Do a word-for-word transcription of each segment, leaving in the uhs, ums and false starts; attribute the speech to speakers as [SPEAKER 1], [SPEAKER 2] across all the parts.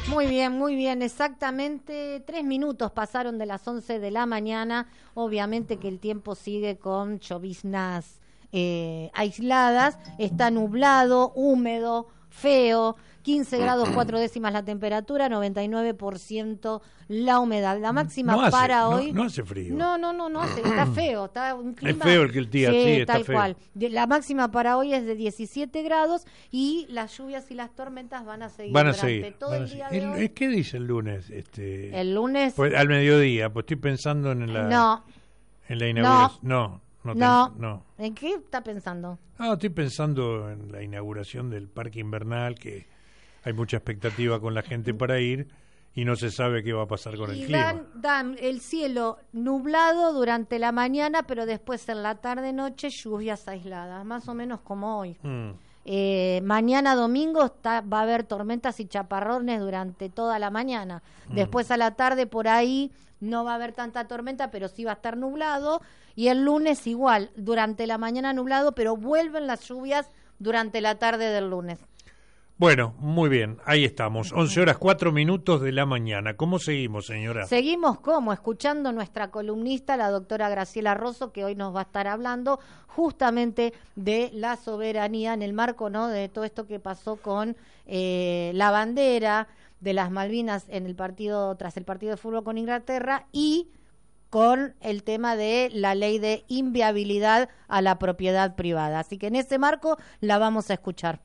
[SPEAKER 1] Muy bien, muy bien, exactamente tres minutos pasaron de las once de la mañana. Obviamente que el tiempo sigue con lloviznas eh, aisladas, está nublado, húmedo, feo, quince grados cuatro décimas la temperatura, noventa y nueve por ciento la humedad. La máxima
[SPEAKER 2] no hace,
[SPEAKER 1] para
[SPEAKER 2] no,
[SPEAKER 1] hoy...
[SPEAKER 2] No hace frío.
[SPEAKER 1] No, no, no, no hace, está feo, está un clima...
[SPEAKER 2] Es feo el que el día, sí, sí está
[SPEAKER 1] tal
[SPEAKER 2] feo.
[SPEAKER 1] cual. La máxima para hoy es de diecisiete grados y las lluvias y las tormentas van a seguir
[SPEAKER 2] van a
[SPEAKER 1] durante
[SPEAKER 2] seguir,
[SPEAKER 1] todo
[SPEAKER 2] van a
[SPEAKER 1] el día
[SPEAKER 2] seguir.
[SPEAKER 1] de
[SPEAKER 2] El,
[SPEAKER 1] hoy.
[SPEAKER 2] ¿Qué dice el lunes? Este,
[SPEAKER 1] El lunes...
[SPEAKER 2] Pues, al mediodía, pues estoy pensando en la...
[SPEAKER 1] No.
[SPEAKER 2] En la inauguración. No. No,
[SPEAKER 1] no,
[SPEAKER 2] no, no.
[SPEAKER 1] ¿En qué está pensando?
[SPEAKER 2] No, estoy pensando en la inauguración del Parque Invernal, que hay mucha expectativa con la gente para ir y no se sabe qué va a pasar con
[SPEAKER 1] y
[SPEAKER 2] el clima.
[SPEAKER 1] Dan, dan el cielo nublado durante la mañana, pero después en la tarde-noche lluvias aisladas, más o menos como hoy.
[SPEAKER 2] Mm.
[SPEAKER 1] Eh, mañana domingo está, va a haber tormentas y chaparrones durante toda la mañana.
[SPEAKER 2] Mm.
[SPEAKER 1] Después a la tarde por ahí no va a haber tanta tormenta, pero sí va a estar nublado. Y el lunes igual, durante la mañana nublado, pero vuelven las lluvias durante la tarde del lunes.
[SPEAKER 2] Bueno, muy bien, ahí estamos, once horas cuatro minutos de la mañana. ¿Cómo seguimos, señora?
[SPEAKER 1] Seguimos como, escuchando nuestra columnista, la doctora Graciela Rosso, que hoy nos va a estar hablando justamente de la soberanía en el marco, ¿no?, de todo esto que pasó con eh, la bandera de las Malvinas en el partido, tras el partido de fútbol con Inglaterra, y con el tema de la ley de inviabilidad a la propiedad privada. Así que en ese marco la vamos a escuchar.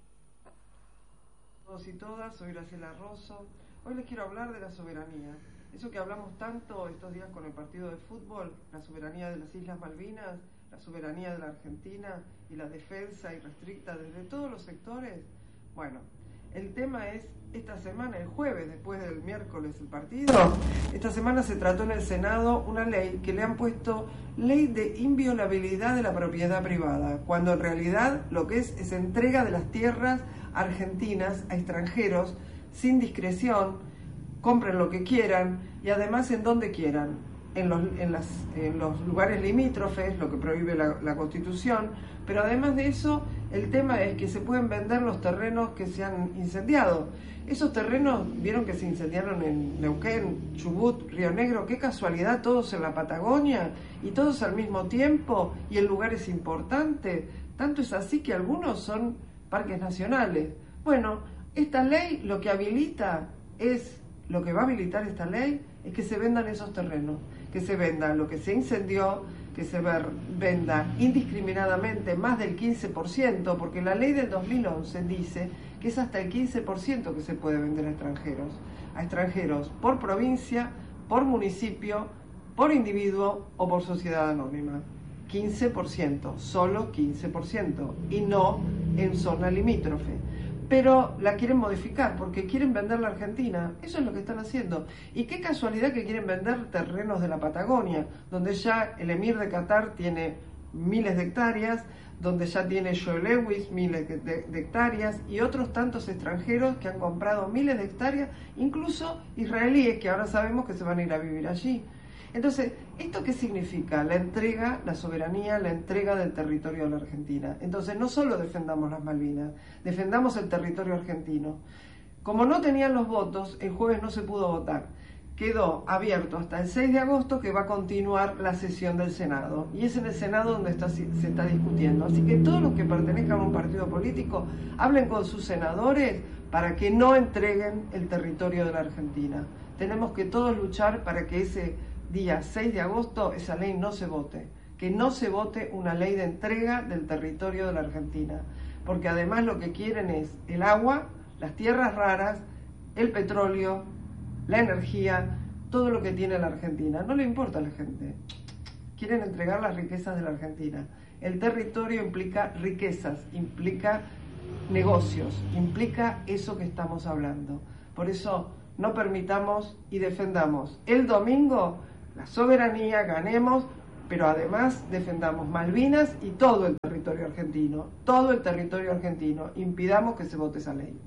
[SPEAKER 3] Todos y todas, soy Graciela Rosso. Hoy les quiero hablar de la soberanía. Eso que hablamos tanto estos días con el partido de fútbol, la soberanía de las Islas Malvinas, la soberanía de la Argentina y la defensa irrestricta desde todos los sectores. Bueno, el tema es, esta semana, el jueves, después del miércoles el partido, esta semana se trató en el Senado una ley que le han puesto ley de inviolabilidad de la propiedad privada, cuando en realidad lo que es es entrega de las tierras argentinas a extranjeros sin discreción, compren lo que quieran y además en donde quieran, en los, en las, en los lugares limítrofes, lo que prohíbe la, la Constitución, pero además de eso, el tema es que se pueden vender los terrenos que se han incendiado. Esos terrenos, vieron que se incendiaron en Neuquén, Chubut, Río Negro, qué casualidad, todos en la Patagonia y todos al mismo tiempo y en lugares importantes. Tanto es así que algunos son parques nacionales. Bueno, esta ley lo que habilita es, lo que va a habilitar esta ley es que se vendan esos terrenos, que se venda lo que se incendió, que se ver, venda indiscriminadamente más del quince por ciento, porque la ley del dos mil once dice que es hasta el quince por ciento que se puede vender a extranjeros, a extranjeros por provincia, por municipio, por individuo o por sociedad anónima. quince por ciento, solo quince por ciento, y no en zona limítrofe. Pero la quieren modificar porque quieren vender la Argentina. Eso es lo que están haciendo. Y qué casualidad que quieren vender terrenos de la Patagonia, donde ya el emir de Qatar tiene miles de hectáreas, donde ya tiene Joe Lewis miles de, de, de hectáreas y otros tantos extranjeros que han comprado miles de hectáreas, incluso israelíes que ahora sabemos que se van a ir a vivir allí. Entonces, ¿esto qué significa? La entrega, la soberanía, la entrega del territorio a la Argentina. Entonces, no solo defendamos las Malvinas, defendamos el territorio argentino. Como no tenían los votos, el jueves no se pudo votar. Quedó abierto hasta el seis de agosto, que va a continuar la sesión del Senado. Y es en el Senado donde está, se está discutiendo. Así que todos los que pertenezcan a un partido político, hablen con sus senadores para que no entreguen el territorio de la Argentina. Tenemos que todos luchar para que ese día seis de agosto esa ley no se vote, que no se vote una ley de entrega del territorio de la Argentina, porque además lo que quieren es el agua, las tierras raras, el petróleo, la energía, todo lo que tiene la Argentina. No le importa a la gente, quieren entregar las riquezas de la Argentina. El territorio implica riquezas, implica negocios, implica eso que estamos hablando. Por eso no permitamos y defendamos el domingo la soberanía, ganemos, pero además defendamos Malvinas y todo el territorio argentino, todo el territorio argentino, impidamos que se vote esa ley.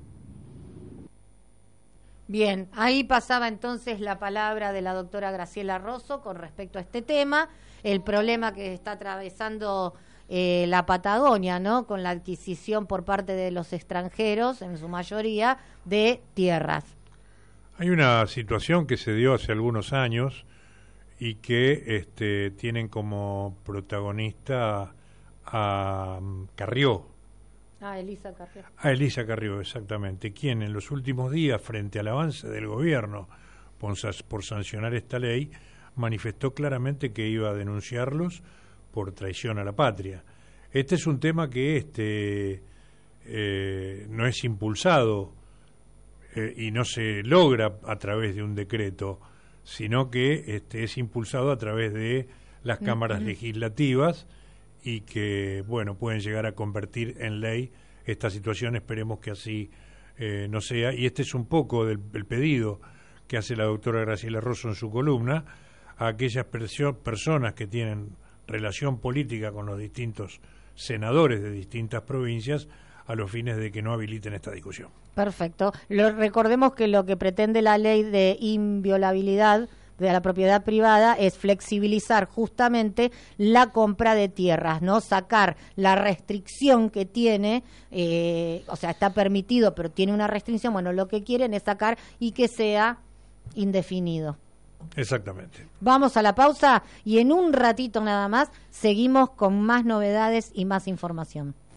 [SPEAKER 1] Bien, ahí pasaba entonces la palabra de la doctora Graciela Rosso con respecto a este tema, el problema que está atravesando eh, la Patagonia, ¿no?, con la adquisición por parte de los extranjeros, en su mayoría, de tierras.
[SPEAKER 2] Hay una situación que se dio hace algunos años y que este, tienen como protagonista a um, Carrió.
[SPEAKER 1] Ah, Elisa Carrió.
[SPEAKER 2] A Elisa Carrió, exactamente, quien en los últimos días, frente al avance del gobierno por, por sancionar esta ley, manifestó claramente que iba a denunciarlos por traición a la patria. Este es un tema que este eh, no es impulsado eh, y no se logra a través de un decreto, sino que este es impulsado a través de las cámaras legislativas y que, bueno, pueden llegar a convertir en ley esta situación. Esperemos que así eh, no sea. Y este es un poco del, del pedido que hace la doctora Graciela Rosso en su columna a aquellas perso- personas que tienen relación política con los distintos senadores de distintas provincias a los fines de que no habiliten esta discusión.
[SPEAKER 1] Perfecto. Lo, recordemos que lo que pretende la ley de inviolabilidad de la propiedad privada es flexibilizar justamente la compra de tierras, ¿no? Sacar la restricción que tiene, eh, o sea, está permitido, pero tiene una restricción. Bueno, lo que quieren es sacar y que sea indefinido.
[SPEAKER 2] Exactamente.
[SPEAKER 1] Vamos a la pausa y en un ratito nada más seguimos con más novedades y más información.